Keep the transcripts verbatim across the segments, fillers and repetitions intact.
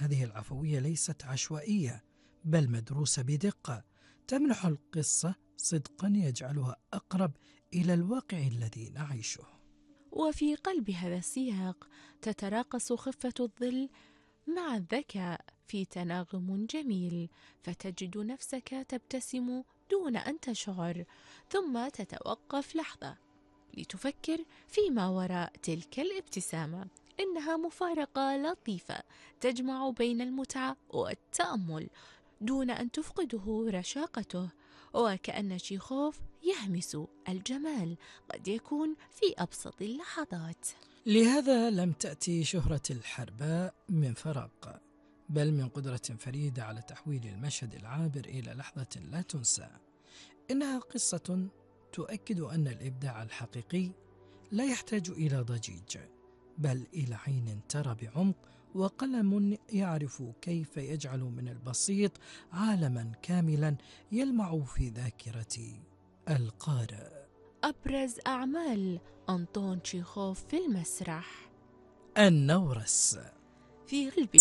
هذه العفوية ليست عشوائية بل مدروسة بدقة، تمنح القصة صدقا يجعلها أقرب إلى الواقع الذي نعيشه. وفي قلب هذا السياق تتراقص خفة الظل مع الذكاء في تناغم جميل، فتجد نفسك تبتسم دون أن تشعر، ثم تتوقف لحظة لتفكر فيما وراء تلك الابتسامة. إنها مفارقة لطيفة تجمع بين المتعة والتأمل دون أن تفقده رشاقته، وكأن تشيخوف يهمس الجمال قد يكون في أبسط اللحظات. لهذا لم تأتي شهرة الحرباء من فراغ، بل من قدرة فريدة على تحويل المشهد العابر إلى لحظة لا تنسى. إنها قصة تؤكد أن الإبداع الحقيقي لا يحتاج إلى ضجيج، بل إلى عين ترى بعمق وقلم يعرف كيف يجعل من البسيط عالما كاملا يلمع في ذاكرة القارئ. أبرز أعمال أنطون تشيخوف في المسرح: النورس. في قلب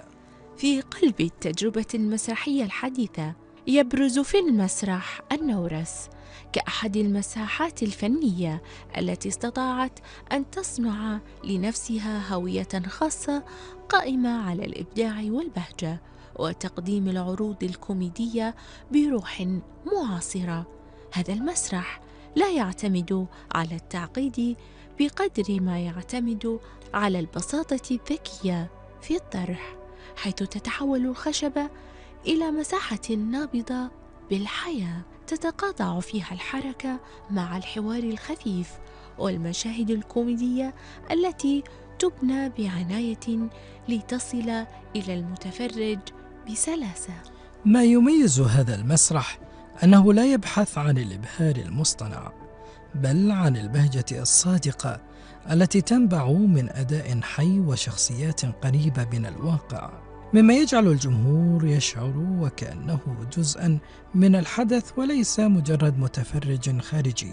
في قلب التجربة المسرحية الحديثة يبرز في المسرح النورس كأحد المساحات الفنية التي استطاعت أن تصنع لنفسها هوية خاصة قائمة على الإبداع والبهجة وتقديم العروض الكوميدية بروح معاصرة. هذا المسرح لا يعتمد على التعقيد بقدر ما يعتمد على البساطة الذكية في الطرح، حيث تتحول الخشبة إلى مساحة نابضة بالحياة تتقاطع فيها الحركة مع الحوار الخفيف والمشاهد الكوميدية التي تبنى بعناية لتصل إلى المتفرج بسلاسة. ما يميز هذا المسرح أنه لا يبحث عن الإبهار المصطنع، بل عن البهجة الصادقة التي تنبع من أداء حي وشخصيات قريبة من الواقع، مما يجعل الجمهور يشعر وكأنه جزءا من الحدث وليس مجرد متفرج خارجي.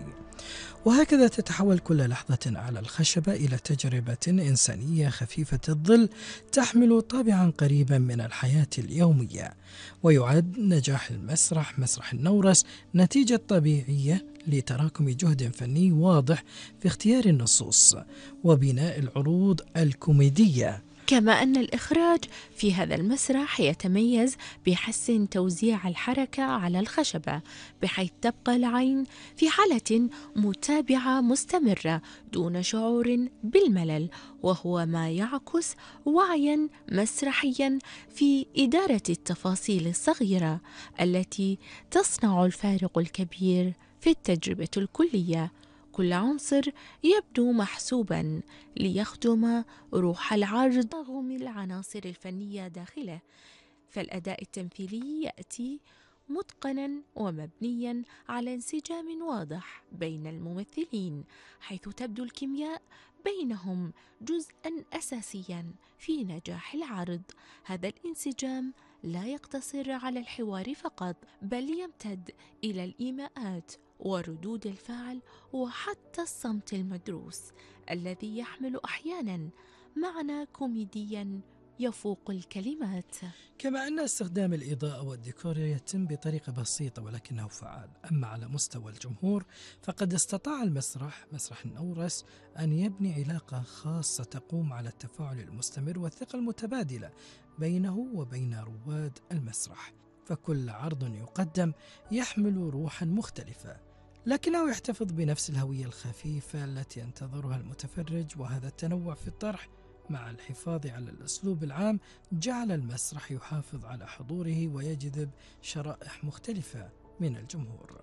وهكذا تتحول كل لحظة على الخشبة إلى تجربة إنسانية خفيفة الظل تحمل طابعا قريبا من الحياة اليومية. ويعد نجاح المسرح مسرح النورس نتيجة طبيعية لتراكم جهد فني واضح في اختيار النصوص وبناء العروض الكوميدية. كما أن الإخراج في هذا المسرح يتميز بحسن توزيع الحركة على الخشبة، بحيث تبقى العين في حالة متابعة مستمرة دون شعور بالملل، وهو ما يعكس وعيا مسرحيا في إدارة التفاصيل الصغيرة التي تصنع الفارق الكبير في التجربة الكلية. كل عنصر يبدو محسوبا ليخدم روح العرض رغم العناصر الفنية داخله، فالأداء التمثيلي يأتي متقنا ومبنيا على انسجام واضح بين الممثلين، حيث تبدو الكيمياء بينهم جزءا أساسيا في نجاح العرض. هذا الانسجام لا يقتصر على الحوار فقط، بل يمتد إلى الإيماءات وردود الفعل وحتى الصمت المدروس الذي يحمل أحيانا معنى كوميديا يفوق الكلمات. كما أن استخدام الإضاءة والديكور يتم بطريقة بسيطة ولكنه فعال. أما على مستوى الجمهور فقد استطاع المسرح مسرح النورس أن يبني علاقة خاصة تقوم على التفاعل المستمر والثقة المتبادلة بينه وبين رواد المسرح، فكل عرض يقدم يحمل روحا مختلفة لكنه يحتفظ بنفس الهوية الخفيفة التي ينتظرها المتفرج. وهذا التنوع في الطرح مع الحفاظ على الأسلوب العام جعل المسرح يحافظ على حضوره ويجذب شرائح مختلفة من الجمهور،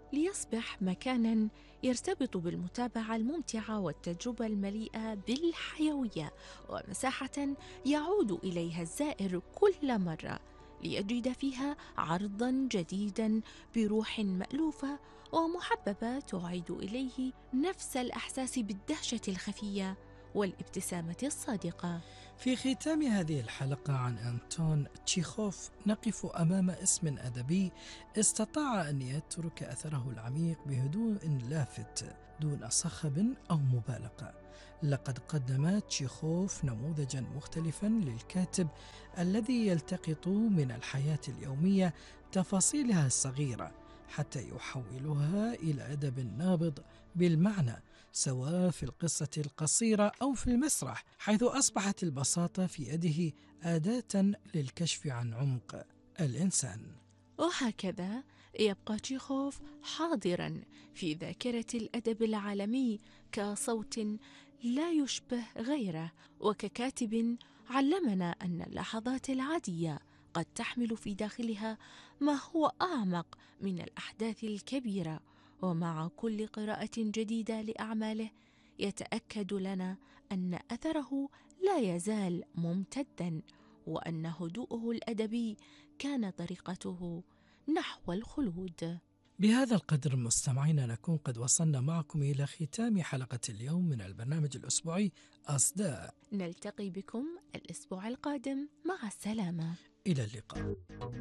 ليصبح مكانا يرتبط بالمتابعة الممتعة والتجربة المليئة بالحيوية، ومساحة يعود إليها الزائر كل مرة ليجد فيها عرضا جديدا بروح مألوفة ومحببة تعيد إليه نفس الإحساس بالدهشة الخفية والابتسامة الصادقة. في ختام هذه الحلقة عن أنطون تشيخوف نقف أمام اسم أدبي استطاع أن يترك أثره العميق بهدوء لافت دون صخب أو مبالغة. لقد قدم تشيخوف نموذجا مختلفا للكاتب الذي يلتقط من الحياة اليومية تفاصيلها الصغيرة حتى يحولها إلى أدب نابض بالمعنى، سواء في القصة القصيرة أو في المسرح، حيث أصبحت البساطة في يده أداة للكشف عن عمق الإنسان. وهكذا يبقى تشيخوف حاضرا في ذاكرة الأدب العالمي كصوت لا يشبه غيره، وككاتب علمنا أن اللحظات العادية قد تحمل في داخلها ما هو أعمق من الأحداث الكبيرة. ومع كل قراءة جديدة لأعماله يتأكد لنا أن أثره لا يزال ممتدا، وأن هدوءه الأدبي كان طريقته نحو الخلود. بهذا القدر مستمعينا نكون قد وصلنا معكم إلى ختام حلقة اليوم من البرنامج الأسبوعي أصداء. نلتقي بكم الأسبوع القادم، مع السلامة، إلى اللقاء.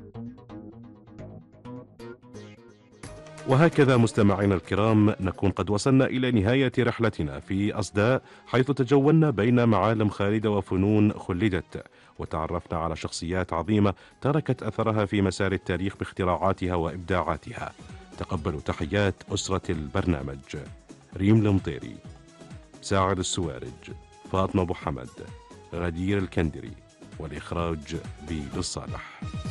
وهكذا مستمعينا الكرام نكون قد وصلنا إلى نهاية رحلتنا في أصداء، حيث تجولنا بين معالم خالدة وفنون خلدت، وتعرفنا على شخصيات عظيمة تركت أثرها في مسار التاريخ باختراعاتها وإبداعاتها. تقبلوا تحيات أسرة البرنامج: ريم المطيري، ساعد السوارج، فاطمة أبو حمد، غدير الكندري، والإخراج بيد الصالح.